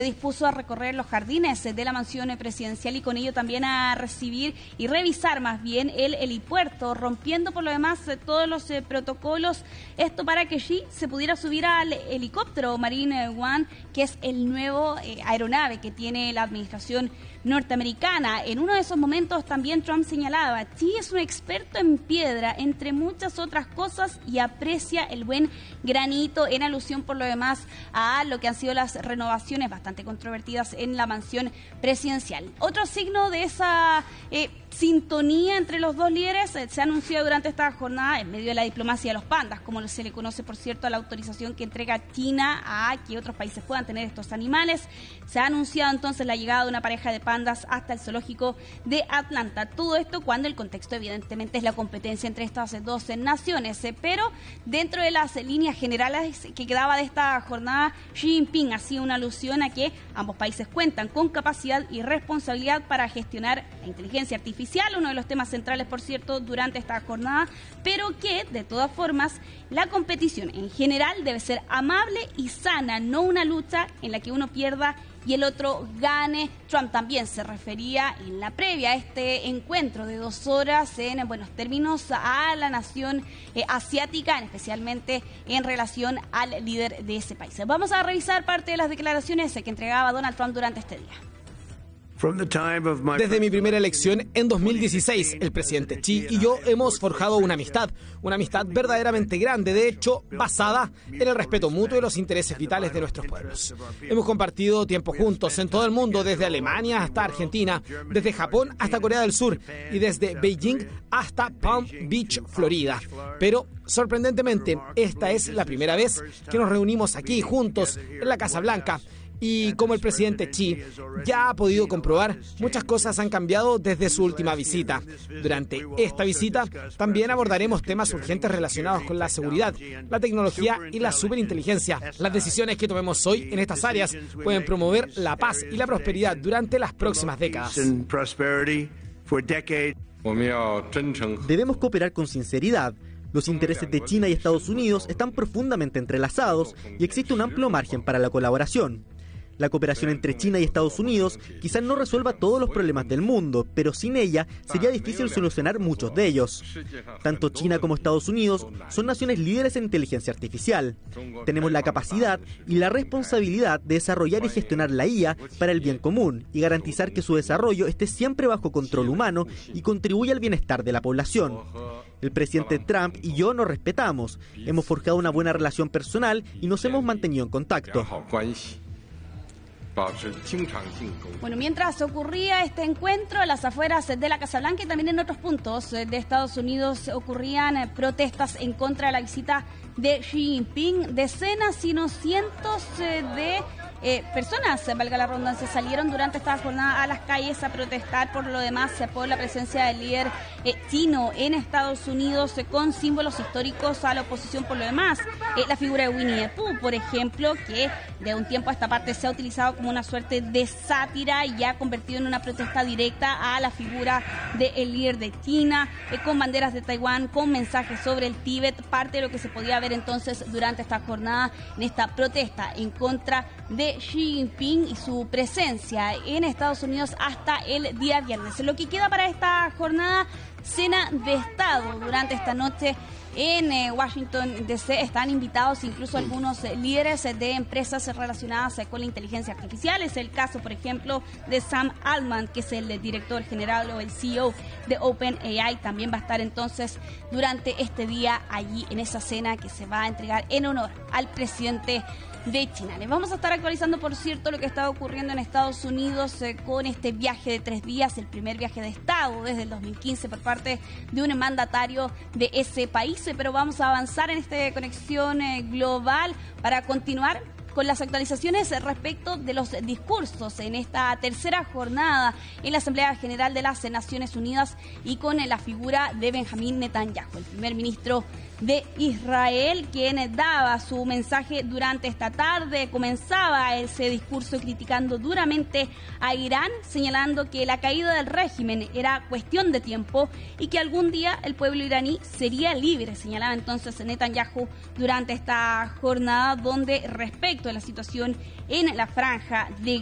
dispuso a recorrer los jardines de la mansión presidencial y con ello también a recibir y revisar más bien el helipuerto, rompiendo por lo demás todos los protocolos, esto para que Xi se pudiera subir al helicóptero Marine One, que es el nuevo aeronave que tiene la administración norteamericana. En uno de esos momentos también Trump señalaba: Xi es un experto en piedra, entre muchas otras cosas, y aprecia el buen granito, en alusión por lo demás a lo que han sido las renovaciones bastante controvertidas en la mansión presidencial. Otro signo de esa sintonía entre los dos líderes se ha anunciado durante esta jornada en medio de la diplomacia de los pandas, como se le conoce, por cierto, a la autorización que entrega China a que otros países puedan tener estos animales. Se ha anunciado entonces la llegada de una pareja de pandas hasta el zoológico de Atlanta. Todo esto cuando el contexto evidentemente es la competencia entre estas dos naciones, pero dentro de las líneas generales que quedaba de esta jornada, Xi Jinping hacía una alusión a que ambos países cuentan con capacidad y responsabilidad para gestionar la inteligencia artificial, uno de los temas centrales, por cierto, durante esta jornada, pero que, de todas formas, la competición en general debe ser amable y sana, no una lucha en la que uno pierda y el otro gane. Trump también se refería en la previa a este encuentro de 2 horas en buenos términos a la nación asiática, especialmente en relación al líder de ese país. Vamos a revisar parte de las declaraciones que entregaba Donald Trump durante este día. Desde mi primera elección en 2016, el presidente Xi y yo hemos forjado una amistad verdaderamente grande, de hecho, basada en el respeto mutuo y los intereses vitales de nuestros pueblos. Hemos compartido tiempo juntos en todo el mundo, desde Alemania hasta Argentina, desde Japón hasta Corea del Sur y desde Beijing hasta Palm Beach, Florida. Pero, sorprendentemente, esta es la primera vez que nos reunimos aquí juntos en la Casa Blanca. Y como el presidente Xi ya ha podido comprobar, muchas cosas han cambiado desde su última visita. Durante esta visita también abordaremos temas urgentes relacionados con la seguridad, la tecnología y la superinteligencia. Las decisiones que tomemos hoy en estas áreas pueden promover la paz y la prosperidad durante las próximas décadas. Debemos cooperar con sinceridad. Los intereses de China y Estados Unidos están profundamente entrelazados y existe un amplio margen para la colaboración. La cooperación entre China y Estados Unidos quizás no resuelva todos los problemas del mundo, pero sin ella sería difícil solucionar muchos de ellos. Tanto China como Estados Unidos son naciones líderes en inteligencia artificial. Tenemos la capacidad y la responsabilidad de desarrollar y gestionar la IA para el bien común y garantizar que su desarrollo esté siempre bajo control humano y contribuya al bienestar de la población. El presidente Trump y yo nos respetamos, hemos forjado una buena relación personal y nos hemos mantenido en contacto. Bueno, mientras ocurría este encuentro a las afueras de la Casa Blanca y también en otros puntos de Estados Unidos ocurrían protestas en contra de la visita de Xi Jinping. Decenas, sino cientos de personas, valga la redundancia, salieron durante esta jornada a las calles a protestar por lo demás por la presencia del líder chino en Estados Unidos, con símbolos históricos a la oposición por lo demás. La figura de Winnie the Pooh, por ejemplo, que de un tiempo a esta parte se ha utilizado como una suerte de sátira y ya ha convertido en una protesta directa a la figura del líder de China, con banderas de Taiwán, con mensajes sobre el Tíbet, parte de lo que se podía ver entonces durante esta jornada en esta protesta en contra de Xi Jinping y su presencia en Estados Unidos hasta el día viernes. Lo que queda para esta jornada, cena de Estado durante esta noche en Washington DC. Están invitados incluso algunos líderes de empresas relacionadas con la inteligencia artificial. Es el caso, por ejemplo, de Sam Altman, que es el director general o el CEO de OpenAI. También va a estar entonces durante este día allí en esa cena que se va a entregar en honor al presidente de China. Les vamos a estar actualizando, por cierto, lo que está ocurriendo en Estados Unidos con este viaje de 3 días, el primer viaje de Estado desde el 2015 por parte de un mandatario de ese país. Pero vamos a avanzar en esta conexión global para continuar con las actualizaciones respecto de los discursos en esta tercera jornada en la Asamblea General de las Naciones Unidas y con la figura de Benjamín Netanyahu, el primer ministro de Israel, quien daba su mensaje durante esta tarde. Comenzaba ese discurso criticando duramente a Irán, señalando que la caída del régimen era cuestión de tiempo y que algún día el pueblo iraní sería libre, señalaba entonces Netanyahu durante esta jornada, donde respecto respecto de la situación en la franja de